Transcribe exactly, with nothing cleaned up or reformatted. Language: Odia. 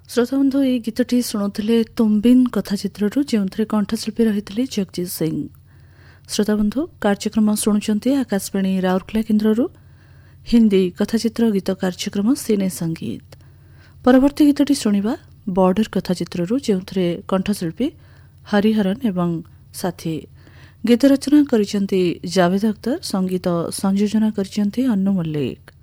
ଶ୍ରୋତାବନ୍ଧୁ ଏହି ଗୀତଟି ଶୁଣୁଥିଲେ ତୁମ୍ବିନ୍ କଥାଚିତ୍ରରୁ, ଯେଉଁଥିରେ କଣ୍ଠଶିଳ୍ପୀ ରହିଥିଲେ ଜଗଜିତ୍ ସିଂ। ଶ୍ରୋତାବନ୍ଧୁ କାର୍ଯ୍ୟକ୍ରମ ଶୁଣୁଛନ୍ତି ଆକାଶବାଣୀ ରାଉରକେଲା କେନ୍ଦ୍ରରୁ। ହିନ୍ଦୀ କଥାଚିତ୍ର ଗୀତ କାର୍ଯ୍ୟକ୍ରମ ସିନେ ସଙ୍ଗୀତ। ପରବର୍ତ୍ତୀ ଗୀତଟି ଶୁଣିବା ବର୍ଡର କଥାଚିତ୍ରରୁ, ଯେଉଁଥିରେ କଣ୍ଠଶିଳ୍ପୀ ହରିହରନ୍ ଏବଂ ସାଥୀ। ଗୀତ ରଚନା କରିଛନ୍ତି ଜାଭେଦ ଅଖ୍ତର, ସଙ୍ଗୀତ ସଂଯୋଜନା କରିଛନ୍ତି ଅନୁ ମଲ୍ଲିକ।